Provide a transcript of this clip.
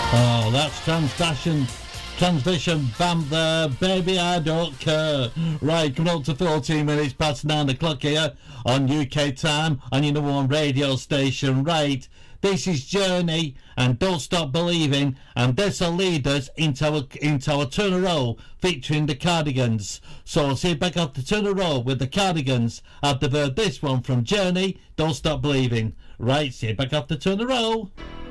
Oh, that's Transvision Vamp there, baby, I don't care. Right, coming up to 14 minutes past 9 o'clock here on UK time on your number one radio station. Right, this is Journey and Don't Stop Believing, and this will lead us into our turn a roll featuring the Cardigans. So sit back off the turn a roll with the Cardigans. I've heard this one from Journey, Don't Stop Believing. Right, sit back off the turn a roll.